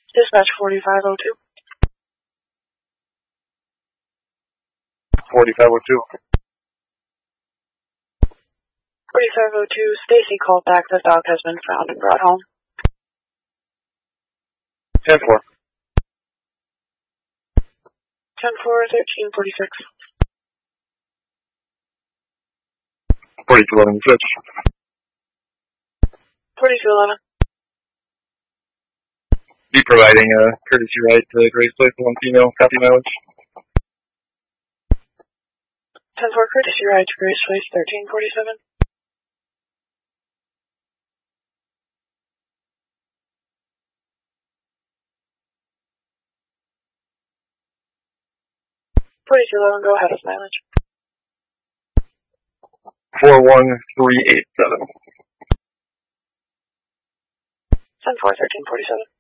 Dispatch 4502. 4502. 4502, Stacy called back. The dog has been found and brought home. 10-4. 10-4, 1346. 4211 switch. 4211. Be providing a courtesy ride to Grace Place, 1 female, copy mileage. 10-4, courtesy ride to Grace Place, 1347. 4211, go ahead with mileage. 41387. 10-4, 1347.